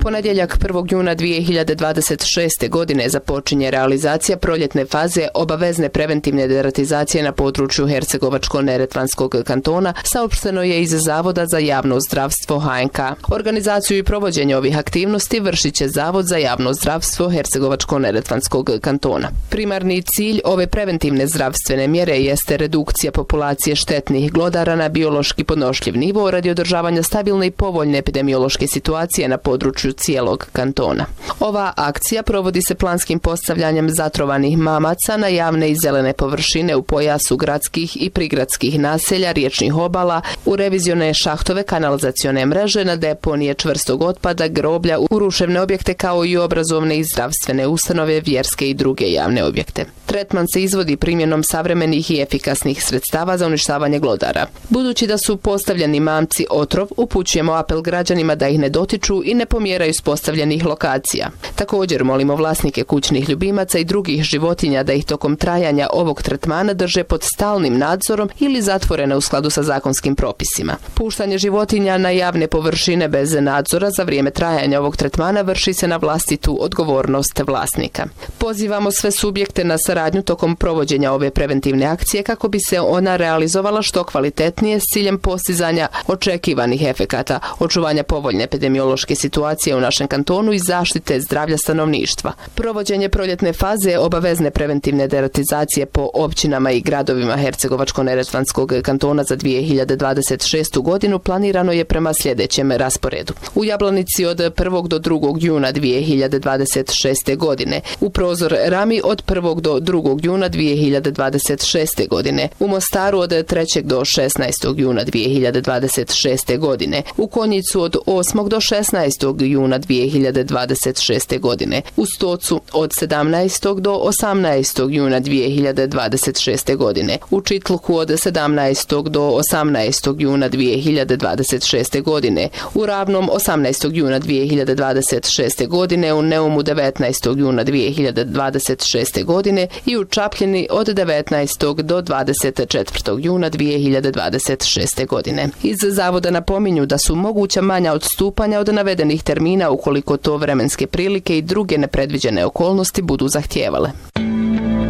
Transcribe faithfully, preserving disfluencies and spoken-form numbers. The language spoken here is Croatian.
ponedjeljak prvog juna dvije hiljade dvadeset šeste. godine započinje realizacija proljetne faze obavezne preventivne deratizacije na području Hercegovačko-neretvanskog kantona, saopšteno je iz Zavoda za javno zdravstvo H N K. Organizaciju i provođenje ovih aktivnosti vršit će Zavod za javno zdravstvo Hercegovačko-neretvanskog kantona. Primarni cilj ove preventivne zdravstvene mjere jeste redukcija populacije štetnih glodara na biološki podnošljiv nivo radi održavanja stabilne i povoljne epidemiološke situacije na području cijelog kantona. Ova akcija provodi se planskim postavljanjem zatrovanih mamaca na javne i zelene površine u pojasu gradskih i prigradskih naselja, riječnih obala, u revizione šahtove kanalizacione mreže, na deponije čvrstog otpada, groblja, u ruševne objekte kao i obrazovne i zdravstvene ustanove, vjerske i druge javne objekte. Tretman se izvodi primjenom savremenih i efikasnih sredstava za uništavanje glodara. Budući da su postavljeni mamci otrov, upućujemo apel građanima da ih ne dotiču i ne pomjeraju s postavljenih lokacija. Također molimo vlasnike kućnih ljubimaca i drugih životinja da ih tokom trajanja ovog tretmana drže pod stalnim nadzorom ili zatvorene u skladu sa zakonskim propisima. Puštanje životinja na javne površine bez nadzora za vrijeme trajanja ovog tretmana vrši se na vlastitu odgovornost vlasnika. Pozivamo sve subjekte na saradnju tokom provođenja ove preventivne akcije kako bi se ona realizovala što kvalitetnije s ciljem postizanja očekivanih efekata, očuvanja povoljne epidemiološke situacije u našem kantonu i zaštite zdravlja stanovništva. Provođenje proljetne faze obavezne preventivne deratizacije po općinama i gradovima Hercegovačko-neretvanskog kantona za dvije hiljade dvadeset šestu. godinu planirano je prema sljedećem rasporedu. U Jablanici od prvog do drugog juna dvije hiljade dvadeset šeste. godine, u Prozor Rami od prvog do drugog juna dvije hiljade dvadeset šeste. godine, u Mostaru od trećeg do šesnaestog. juna dvije hiljade dvadeset šeste. godine, u Konjicu od osmog do šesnaestog. juna dvije hiljade dvadeset šeste. godine, u Stocu od sedamnaestog do osamnaestog. juna dvije hiljade dvadeset šeste. godine, u Čitluku od sedamnaestog do osamnaestog. juna dvije hiljade dvadeset šeste. godine, u Ravnom osamnaestog. juna dvije hiljade dvadeset šeste. godine, u Neumu devetnaestog. juna dvije hiljade dvadeset šeste. godine i u Čapljini od devetnaestog. do dvadeset četvrtog. juna dvije hiljade dvadeset šeste. godine. Iz Zavoda napominju da su moguća manja odstupanja od navedenih termina ukoliko to vremenske prilike i druge nepredviđene okolnosti budu zahtijevale.